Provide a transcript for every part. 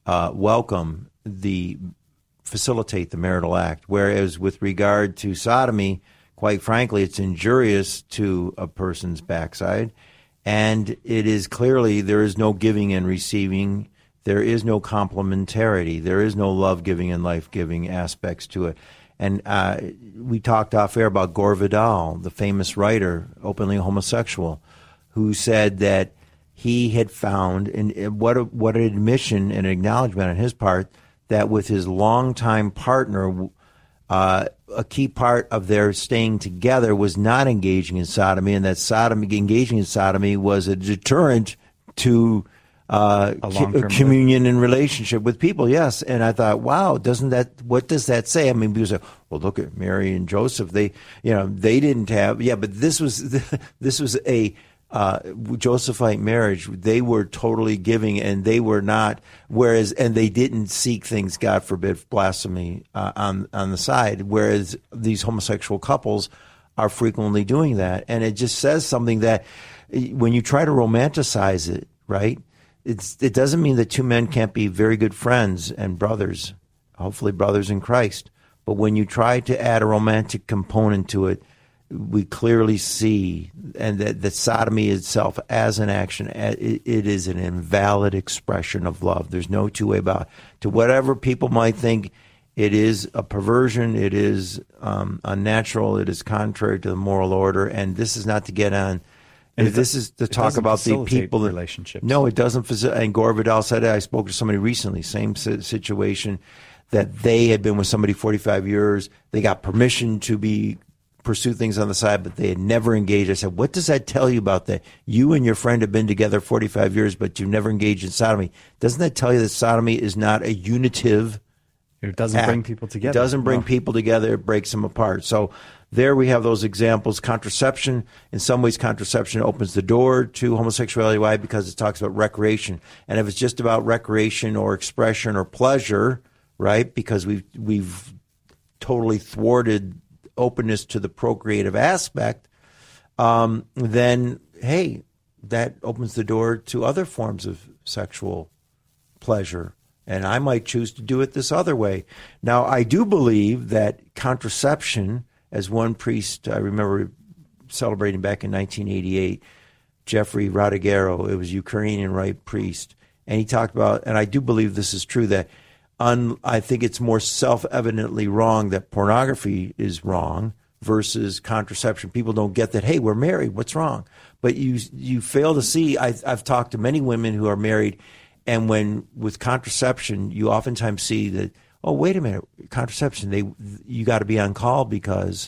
welcome facilitate the marital act. Whereas with regard to sodomy, quite frankly, it's injurious to a person's backside. And it is clearly there is no giving and receiving. There is no complementarity. There is no love-giving and life-giving aspects to it. And we talked off air about Gore Vidal, the famous writer, openly homosexual, who said that he had found, and what an admission and acknowledgement on his part, that with his longtime partner, a key part of their staying together was not engaging in sodomy, and that engaging in sodomy was a deterrent to communion and relationship with people. Yes. And I thought, wow, what does that say? I mean, people say, well, look at Mary and Joseph. They didn't have, but this was a Josephite marriage. They were totally giving, and they were not, and they didn't seek things, God forbid, blasphemy on the side, whereas these homosexual couples are frequently doing that. And it just says something that when you try to romanticize it, right, it doesn't mean that two men can't be very good friends and brothers, hopefully brothers in Christ. But when you try to add a romantic component to it, we clearly see, and that sodomy itself as an action, it is an invalid expression of love. There's no two way about it. To whatever people might think, it is a perversion, it is unnatural, it is contrary to the moral order, and this is not to get on. And this is to talk about the people that relationships. No, it doesn't. And Gore Vidal said it. I spoke to somebody recently, same situation, that they had been with somebody 45 years. They got permission to pursue things on the side, but they had never engaged. I said, what does that tell you about that? You and your friend have been together 45 years, but you've never engaged in sodomy. Doesn't that tell you that sodomy is not a unitive It doesn't act? bring people together. It doesn't bring people together. It breaks them apart. So there we have those examples. Contraception, in some ways, contraception opens the door to homosexuality. Why? Because it talks about recreation. And if it's just about recreation or expression or pleasure, right, because we've totally thwarted openness to the procreative aspect, then, hey, that opens the door to other forms of sexual pleasure. And I might choose to do it this other way. Now, I do believe that contraception, as one priest I remember celebrating back in 1988, Jeffrey Radigero, it was a Ukrainian Rite priest, and he talked about, and I do believe this is true, that I think it's more self-evidently wrong that pornography is wrong versus contraception. People don't get that, hey, we're married, what's wrong? But you fail to see, I've talked to many women who are married, and with contraception, you oftentimes see that, oh, wait a minute, contraception, you got to be on call because,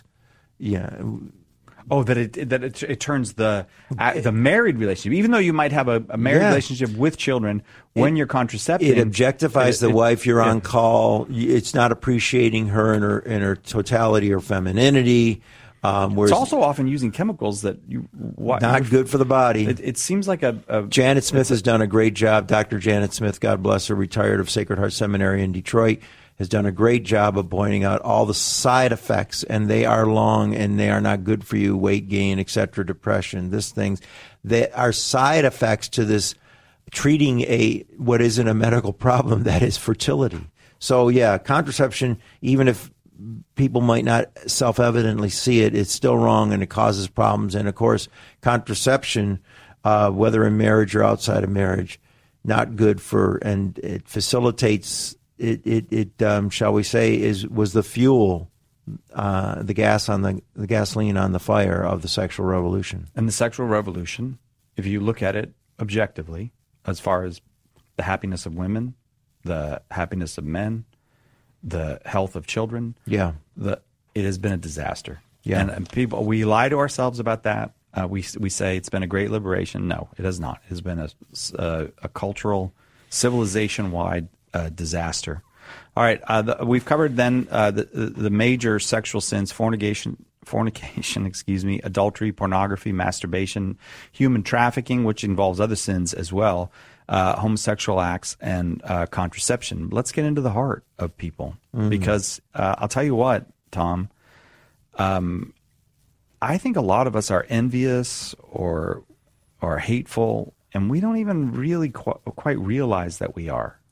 Oh, that it turns the married relationship, even though you might have a married relationship with children, when you're contracepting, it objectifies the wife. You're on call. It's not appreciating her in her totality or femininity. It's also often using chemicals that not good for the body. It seems like Janet Smith has done a great job. Dr. Janet Smith, God bless her, retired of Sacred Heart Seminary in Detroit, has done a great job of pointing out all the side effects, and they are long and they are not good for you, weight gain, etc., depression, they are side effects to this treating what isn't a medical problem, that is fertility. So yeah, contraception, even if people might not self-evidently see it, it's still wrong and it causes problems. And of course, contraception, whether in marriage or outside of marriage, not good and it facilitates shall we say, was the fuel, the gasoline on the fire of the sexual revolution. And the sexual revolution, if you look at it objectively, as far as the happiness of women, the happiness of men, the health of children, it has been a disaster. Yeah, and people, we lie to ourselves about that. We say it's been a great liberation. No, it has not. It has been a cultural, civilization-wide disaster. All right, we've covered then the major sexual sins: fornication, adultery, pornography, masturbation, human trafficking, which involves other sins as well, homosexual acts, and contraception. Let's get into the heart of people, because I'll tell you what, Tom, I think a lot of us are envious or hateful, and we don't even really quite realize that we are.